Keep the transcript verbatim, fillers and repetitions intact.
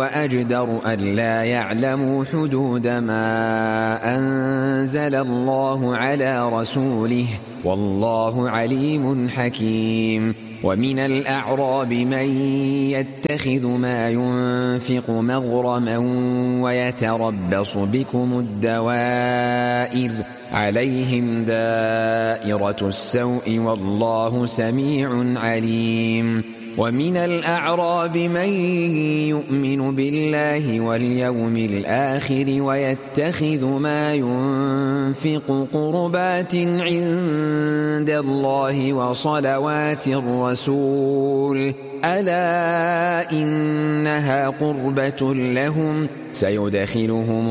وأجدر ألا يعلموا حدود ما أنزل الله على رسوله والله عليم حكيم. ومن الأعراب من يتخذ ما ينفق مغرما ويتربص بكم الدوائر عليهم دائرة السوء والله سميع عليم. ومن الأعراب من يؤمن بالله واليوم الآخر ويتخذ ما ينفق قربات عند الله وصلوات الرسول ألا إنها قربة لهم سيدخلهم